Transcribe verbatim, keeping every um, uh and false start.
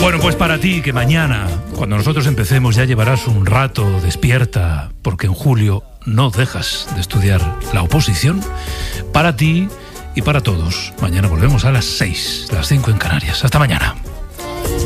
Bueno, pues para ti, que mañana, cuando nosotros empecemos, ya llevarás un rato despierta, porque en julio no dejas de estudiar la oposición. Para ti y para todos, mañana volvemos a las seis, las cinco en Canarias. Hasta mañana.